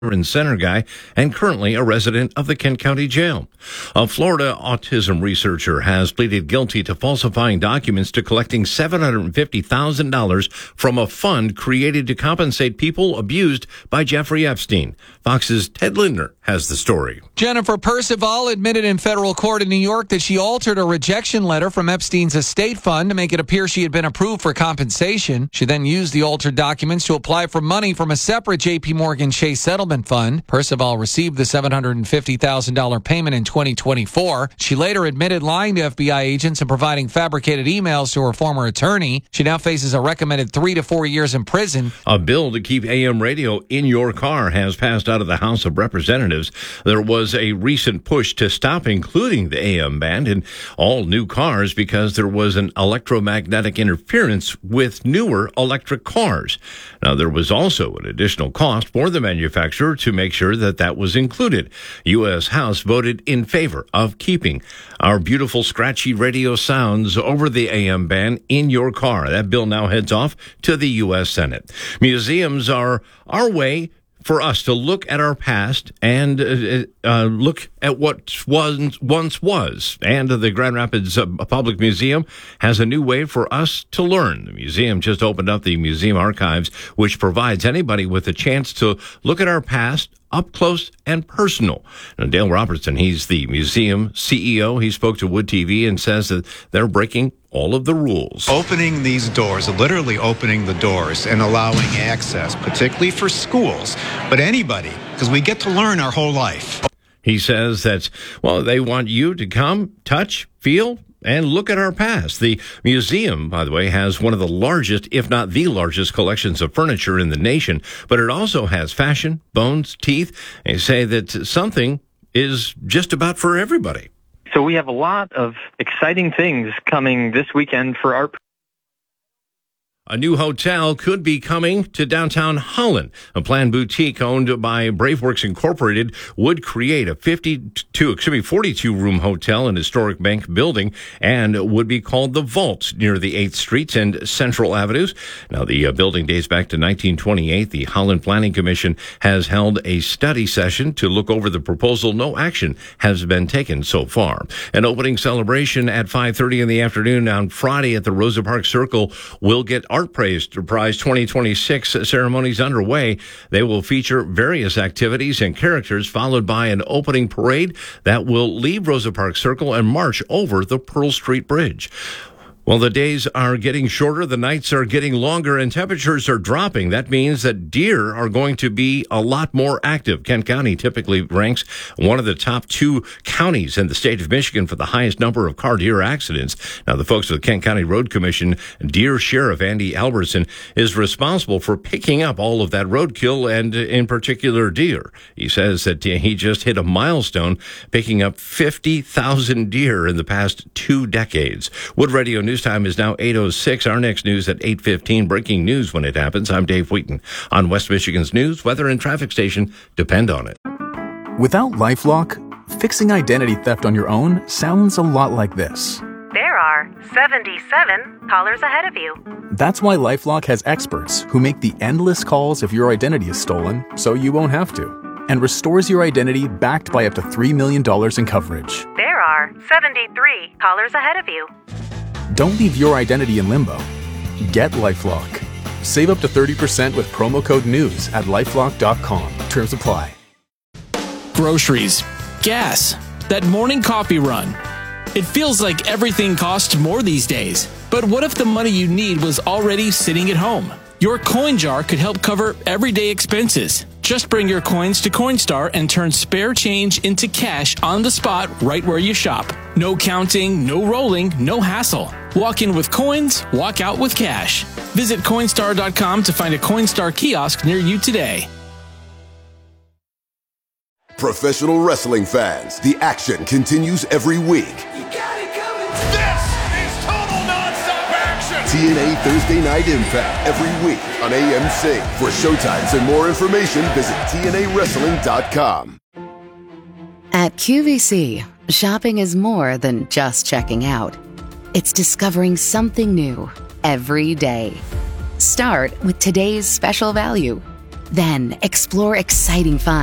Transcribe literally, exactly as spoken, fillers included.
and center guy, and currently a resident of the Kent County Jail. A Florida autism researcher has pleaded guilty to falsifying documents to collecting seven hundred fifty thousand dollars from a fund created to compensate people abused by Jeffrey Epstein. Fox's Ted Lindner has the story. Jennifer Percival admitted in federal court in New York that she altered a rejection letter from Epstein's estate fund to make it appear she had been approved for compensation. She then used the altered documents to apply for money from a separate J P Morgan Chase settlement fund. Percival received the seven hundred fifty thousand dollars payment in twenty twenty-four. She later admitted lying to F B I agents and providing fabricated emails to her former attorney. She now faces a recommended three to four years in prison. A bill to keep A M radio in your car has passed out of the House of Representatives. There was a recent push to stop including the A M band in all new cars because there was an electromagnetic interference with newer electric cars. Now, there was also an additional cost for the manufacturer to make sure that that was included. U S House voted in favor of keeping our beautiful scratchy radio sounds over the A M band in your car. That bill now heads off to the U S Senate. Museums are our way for us to look at our past and uh, uh, look at what was once was. And the Grand Rapids uh, Public Museum has a new way for us to learn. The museum just opened up the Museum Archives, which provides anybody with a chance to look at our past up close and personal. Now, Dale Robertson, he's the museum C E O. He spoke to Wood T V and says that they're breaking all of the rules. Opening these doors, literally opening the doors and allowing access, particularly for schools, but anybody, because we get to learn our whole life. He says that, well, they want you to come, touch, feel, and look at our past. The museum, by the way, has one of the largest, if not the largest, collections of furniture in the nation, but it also has fashion, bones, teeth. They say that something is just about for everybody. So we have a lot of exciting things coming this weekend for our... A new hotel could be coming to downtown Holland. A planned boutique owned by Braveworks Incorporated would create a fifty-two, excuse me, forty-two room hotel in historic bank building and would be called the Vault near the eighth Street and Central Avenues. Now, the uh, building dates back to nineteen twenty-eight. The Holland Planning Commission has held a study session to look over the proposal. No action has been taken so far. An opening celebration at five thirty in the afternoon on Friday at the Rosa Parks Circle will get Art Praise Prize twenty twenty-six ceremonies underway. They will feature various activities and characters, followed by an opening parade that will leave Rosa Parks Circle and march over the Pearl Street Bridge. Well, the days are getting shorter, the nights are getting longer, and temperatures are dropping. That means that deer are going to be a lot more active. Kent County typically ranks one of the top two counties in the state of Michigan for the highest number of car deer accidents. Now, the folks with the Kent County Road Commission, Deer Sheriff Andy Albertson, is responsible for picking up all of that roadkill and, in particular, deer. He says that he just hit a milestone, picking up fifty thousand deer in the past two decades. Wood Radio News time is now eight oh six. Our next news at eight fifteen. Breaking news when it happens. I'm Dave Wheaton. On West Michigan's news, weather, and traffic station depend on it. Without LifeLock, fixing identity theft on your own sounds a lot like this. There are seventy-seven callers ahead of you. That's why LifeLock has experts who make the endless calls if your identity is stolen, so you won't have to, and restores your identity backed by up to three million dollars in coverage. There are seventy-three callers ahead of you. Don't leave your identity in limbo. Get LifeLock. Save up to thirty percent with promo code NEWS at lifelock dot com. Terms apply. Groceries, gas, that morning coffee run. It feels like everything costs more these days. But what if the money you need was already sitting at home? Your coin jar could help cover everyday expenses. Just bring your coins to Coinstar and turn spare change into cash on the spot right where you shop. No counting, no rolling, no hassle. Walk in with coins, walk out with cash. Visit Coinstar dot com to find a Coinstar kiosk near you today. Professional wrestling fans, the action continues every week. You got it coming. This is total nonstop action. T N A Thursday Night Impact every week on A M C. For showtimes and more information, visit T N A wrestling dot com. At Q V C, shopping is more than just checking out. It's discovering something new every day. Start with today's special value. Then explore exciting finds